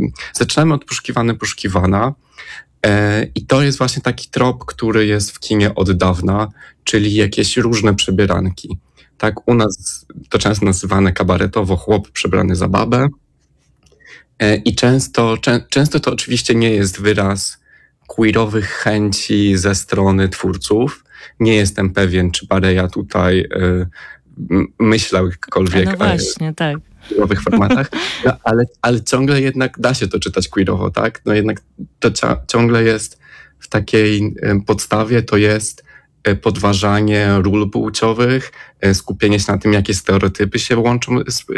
zaczynamy od poszukiwana. I to jest właśnie taki trop, który jest w kinie od dawna, czyli jakieś różne przebieranki. Tak, u nas to często nazywane kabaretowo chłop przebrany za babę. I często to oczywiście nie jest wyraz queerowych chęci ze strony twórców. Nie jestem pewien, czy Bareja tutaj myślał jakkolwiek no właśnie, tak. w queerowych formatach, no, ale ciągle jednak da się to czytać queerowo, tak? No jednak to ciągle jest w takiej podstawie, to jest podważanie ról płciowych, skupienie się na tym, jakie stereotypy się łączą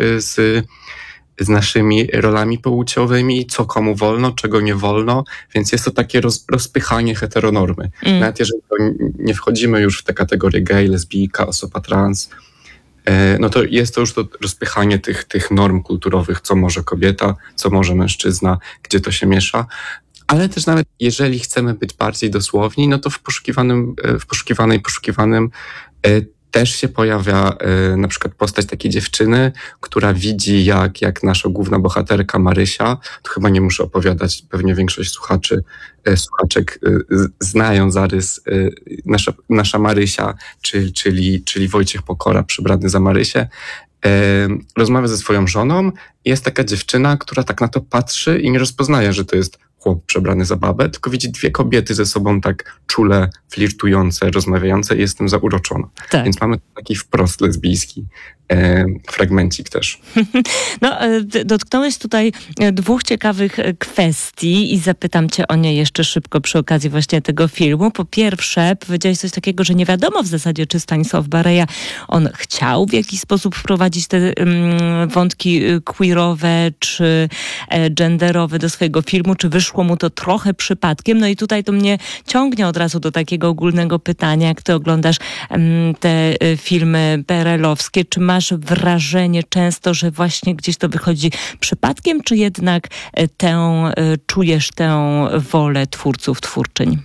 z naszymi rolami płciowymi, co komu wolno, czego nie wolno, więc jest to takie rozpychanie heteronormy. Nawet jeżeli nie wchodzimy już w te kategorie gay, lesbijka, osoba trans, no to jest to już to rozpychanie tych norm kulturowych, co może kobieta, co może mężczyzna, gdzie to się miesza. Ale też nawet jeżeli chcemy być bardziej dosłowni, no to w poszukiwanym też się pojawia na przykład postać takiej dziewczyny, która widzi jak nasza główna bohaterka Marysia, tu chyba nie muszę opowiadać, pewnie większość słuchaczek znają zarys nasza Marysia, czyli Wojciech Pokora przybrany za Marysię, rozmawia ze swoją żoną i jest taka dziewczyna, która tak na to patrzy i nie rozpoznaje, że to jest chłop przebrany za babę, tylko widzi dwie kobiety ze sobą tak czule flirtujące, rozmawiające i jest tym zauroczona. Tak. Więc mamy taki wprost lesbijski fragmencik też. No, dotknąłeś tutaj dwóch ciekawych kwestii i zapytam cię o nie jeszcze szybko przy okazji właśnie tego filmu. Po pierwsze, powiedziałeś coś takiego, że nie wiadomo w zasadzie, czy Stanisław Bareja, on chciał w jakiś sposób wprowadzić te wątki queerowe czy genderowe do swojego filmu, czy wyszło mu to trochę przypadkiem. No i tutaj to mnie ciągnie od razu do takiego ogólnego pytania, jak ty oglądasz te filmy PRL-owskie, czy masz wrażenie często, że właśnie gdzieś to wychodzi przypadkiem, czy jednak czujesz tę wolę twórców, twórczyń?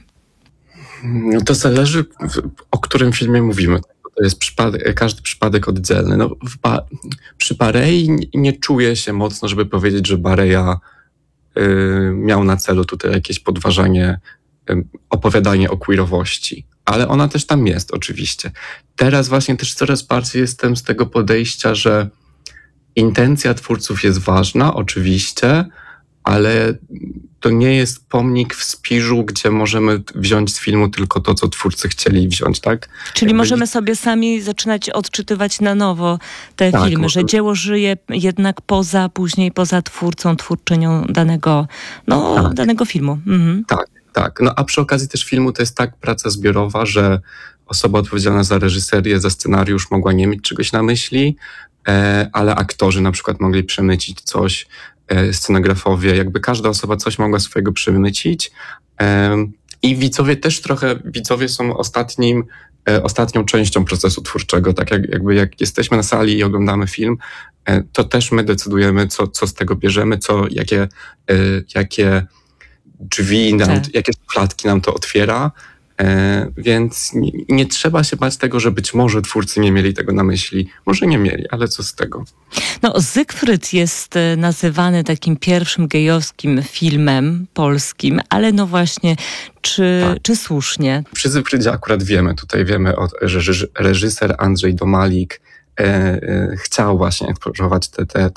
No to zależy, o którym filmie mówimy. To jest każdy przypadek oddzielny. No, przy Barei nie czuję się mocno, żeby powiedzieć, że Bareja miał na celu tutaj jakieś podważanie, opowiadanie o queerowości. Ale ona też tam jest, oczywiście. Teraz właśnie też coraz bardziej jestem z tego podejścia, że intencja twórców jest ważna, oczywiście, ale to nie jest pomnik w Spiżu, gdzie możemy wziąć z filmu tylko to, co twórcy chcieli wziąć, tak? Czyli możemy sobie sami zaczynać odczytywać na nowo te filmy, że dzieło żyje jednak później poza twórcą, twórczynią danego filmu. Mhm. Tak. No a przy okazji też filmu to jest tak praca zbiorowa, że osoba odpowiedzialna za reżyserię, za scenariusz mogła nie mieć czegoś na myśli, ale aktorzy na przykład mogli przemycić coś, scenografowie, jakby każda osoba coś mogła swojego przemycić. I widzowie są ostatnią częścią procesu twórczego. Tak jak jesteśmy na sali i oglądamy film, to też my decydujemy, co z tego bierzemy, jakie drzwi, jakie szufladki nam to otwiera, więc nie trzeba się bać tego, że być może twórcy nie mieli tego na myśli. Może nie mieli, ale co z tego? No, Zygfryd jest nazywany takim pierwszym gejowskim filmem polskim, ale no właśnie, czy słusznie? Przy Zygfrydzie akurat wiemy, że reżyser Andrzej Domalik chciał właśnie eksplorować te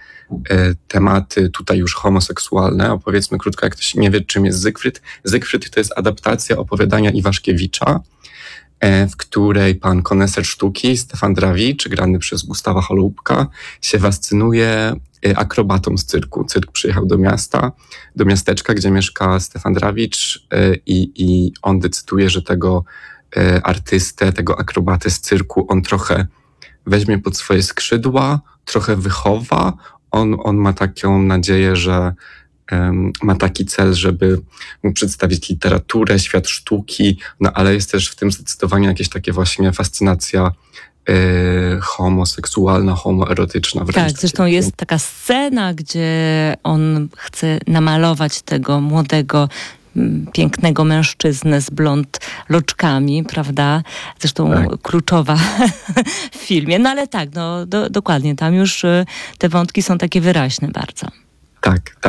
tematy tutaj już homoseksualne. Opowiedzmy krótko, jak ktoś nie wie, czym jest Zygfryd. Zygfryd to jest adaptacja opowiadania Iwaszkiewicza, w której pan koneser sztuki Stefan Drawicz, grany przez Gustawa Holubka, się fascynuje akrobatą z cyrku. Cyrk przyjechał do miasteczka, gdzie mieszka Stefan Drawicz i on decyduje, że tego artystę, tego akrobatę z cyrku on trochę weźmie pod swoje skrzydła, trochę wychowa. On ma taką nadzieję, że ma taki cel, żeby mógł przedstawić literaturę, świat sztuki, no ale jest też w tym zdecydowanie jakieś takie właśnie fascynacja homoseksualna, homoerotyczna. Tak, zresztą jest taka scena, gdzie on chce namalować tego młodego, pięknego mężczyznę z blond loczkami, prawda? Zresztą kluczowa w filmie. No ale tak, dokładnie, tam już te wątki są takie wyraźne bardzo. Tak.